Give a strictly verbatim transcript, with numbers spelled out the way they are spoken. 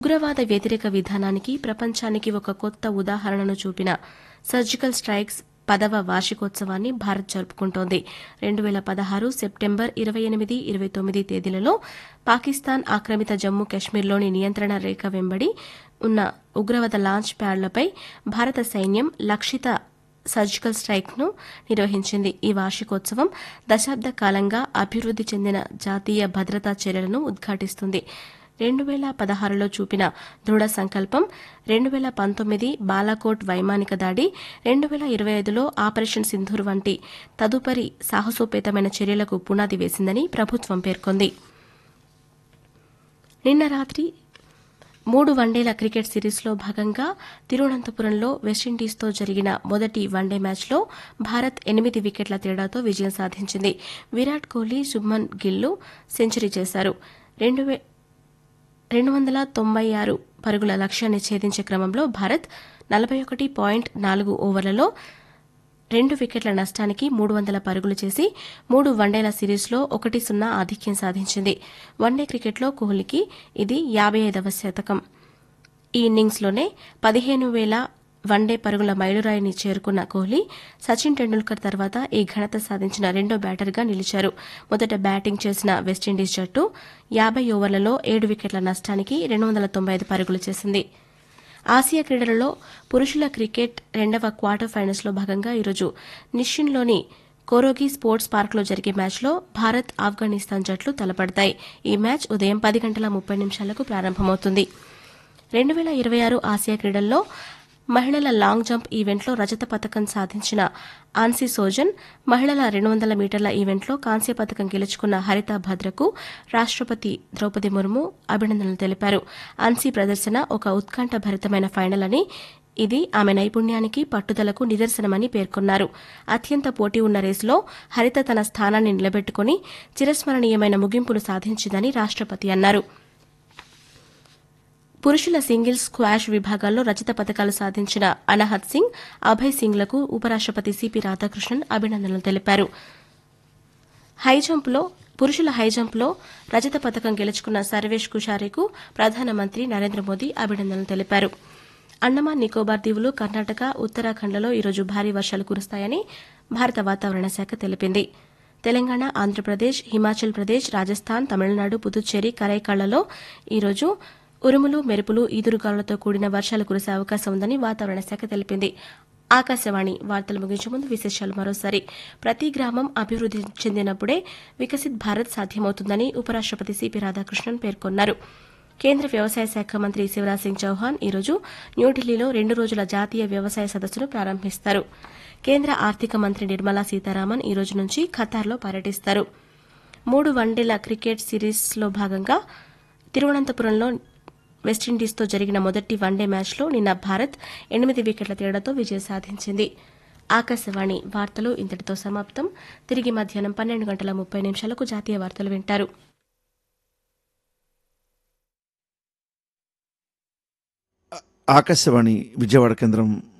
ఉగ్రవాద వ్యతిరేక విధానానికి ప్రపంచానికి ఒక కొత్త ఉదాహరణను చూపిన సర్జికల్ స్ట్రైక్స్ పదవ వార్షికోత్సవాన్ని భారత్ జరుపుకుంటోంది. రెండు వేల పదహారు సెప్టెంబర్ ఇరవై ఎనిమిది ఇరవై తొమ్మిది తేదీలలో పాకిస్తాన్ ఆక్రమిత జమ్మూ కశ్మీర్లోని నియంత్రణ రేఖ వెంబడి ఉన్న ఉగ్రవాద లాంచ్ ప్యాడ్లపై భారత సైన్యం లక్షిత సర్జికల్ స్ట్రైక్ను నిర్వహించింది. ఈ వార్షికోత్సవం దశాబ్ద కాలంగా అభివృద్ది చెందిన జాతీయ భద్రతా చర్యలను ఉద్ఘాటిస్తుంది. రెండు వేల పదహారులో చూపిన దృఢ సంకల్పం, రెండు వేల పంతొమ్మిది బాలాకోట్ వైమానిక దాడి, రెండు వేల ఇరవై ఐదులో ఆపరేషన్ సింధూర్ వంటి తదుపరి సాహసోపేతమైన చర్యలకు పునాది వేసిందని ప్రభుత్వం పేర్కొంది. నిన్న రాత్రి మూడు వన్డేల క్రికెట్ సిరీస్లో భాగంగా తిరువనంతపురంలో వెస్టిండీస్తో జరిగిన మొదటి వన్డే మ్యాచ్లో భారత్ ఎనిమిది వికెట్ల తేడాతో విజయం సాధించింది. విరాట్ కోహ్లీ, శుభ్మన్ గిల్లు సెంచరీ చేశారు. రెండు రెండు వందల తొంభై ఆరు పరుగుల లక్ష్యాన్ని ఛేదించే క్రమంలో భారత్ నలభై ఒకటి పాయింట్ నాలుగు ఓవర్లలో రెండు వికెట్ల నష్టానికి మూడు వందల పరుగులు చేసి మూడు వన్డేల సిరీస్లో ఒకటి సున్నా ఆధిక్యం సాధించింది. వన్డే క్రికెట్లో కోహ్లీకి ఇది యాబై ఐదవ శతకం. ఈ ఇన్నింగ్స్లోనే పదిహేను వేల వన్డే పరుగుల మైలురాయిని చేరుకున్న కోహ్లీ సచిన్ టెండూల్కర్ తర్వాత ఈ ఘనత సాధించిన రెండో బ్యాటర్గా నిలిచారు. మొదట బ్యాటింగ్ చేసిన వెస్టిండీస్ జట్టు యాబై ఓవర్లలో ఏడు వికెట్ల నష్టానికి రెండు వందల తొంభై ఐదు పరుగులు చేసింది. ఆసియా క్రీడలలో పురుషుల క్రికెట్ రెండవ క్వార్టర్ ఫైనల్స్లో భాగంగా ఈరోజు నిషిన్లోని కోరోగి స్పోర్ట్స్ పార్క్లో జరిగే మ్యాచ్లో భారత్, ఆఫ్ఘనిస్తాన్ జట్లు తలపడతాయి. ఈ మ్యాచ్ ఉదయం పది గంటల ముప్పై నిమిషాలకు ప్రారంభమవుతుంది. రెండు వేల ఇరవై ఆరు ఆసియా క్రీడల్లో మహిళల లాంగ్ జంప్ ఈవెంట్లో రజత పతకం సాధించిన ఆన్సీ సోజన్, మహిళల రెండు వందల మీటర్ల ఈవెంట్లో కాంస్య పతకం గెలుచుకున్న హరిత భద్రకు రాష్టపతి ద్రౌపది ముర్ము అభినందనలు తెలిపారు. ఆన్సీ ప్రదర్శన ఒక ఉత్కంఠభరితమైన ఫైనల్ అని, ఇది ఆమె నైపుణ్యానికి, పట్టుదలకు నిదర్శనమని పేర్కొన్నారు. అత్యంత పోటీ ఉన్న రేసులో హరిత తన స్థానాన్ని నిలబెట్టుకుని చిరస్మరణీయమైన ముగింపును సాధించిందని రాష్టపతి అన్నారు. పురుషుల సింగిల్స్, స్క్వాష్ విభాగాల్లో రజత పతకాలు సాధించిన అనహత్ సింగ్, అభయ్ సింగ్లకు ఉపరాష్టపతి సిపి రాధాకృష్ణన్ అభినందనలు తెలిపారు. హైజంప్లో పురుషుల హైజంప్లో రజత పతకం గెలుచుకున్న సర్వేష్ కుషారేకు ప్రధానమంత్రి నరేంద్ర మోదీ అభినందనలు తెలిపారు. అండమాన్ నికోబార్ దీవులు, కర్ణాటక, ఉత్తరాఖండ్లలో ఈరోజు భారీ వర్షాలు కురుస్తాయని భారత వాతావరణ శాఖ తెలిపింది. తెలంగాణ, ఆంధ్రప్రదేశ్, హిమాచల్ ప్రదేశ్, రాజస్థాన్, తమిళనాడు, పుదుచ్చేరి, కరైకాళ్లలో ఈరోజు ఉరుములు, మెరుపులు, ఈదురుగాలులతో కూడిన వర్షాలు కురిసే అవకాశం ఉందని వాతావరణ శాఖ తెలిపింది. ఆకాశవాణి వార్తలు ముగించే ముందు విశేషాలు మరోసారి. ప్రతి గ్రామం అభివృద్ది చెందినప్పుడే వికసిత్ భారత్ సాధ్యమవుతుందని ఉపరాష్టపతి సిపి రాధాకృష్ణన్ పేర్కొన్నారు. కేంద్ర వ్యవసాయ శాఖ మంత్రి శివరాజ్ సింగ్ చౌహాన్ ఈరోజు న్యూఢిల్లీలో రెండు రోజుల జాతీయ వ్యవసాయ సదస్సును ప్రారంభిస్తారు. కేంద్ర ఆర్థిక మంత్రి నిర్మలా సీతారామన్ ఈ రోజు నుంచి ఖతార్లో పర్యటిస్తారు. మూడు వన్డేల క్రికెట్ సిరీస్లో భాగంగా తిరువనంతపురంలో వెస్టిండీస్తో జరిగిన మొదటి వన్డే మ్యాచ్లో నిన్న భారత్ ఎనిమిది వికెట్ల తేడాతో విజయం సాధించింది. ఆకాశవాణి వార్తలు ఇంతటితో సమాప్తం. తిరిగి మధ్యాహ్నం పన్నెండు గంటల ముప్పై నిమిషాలకు జాతీయ వార్తలు వింటారు. ఆకాశవాణి విజయవాడ కేంద్రం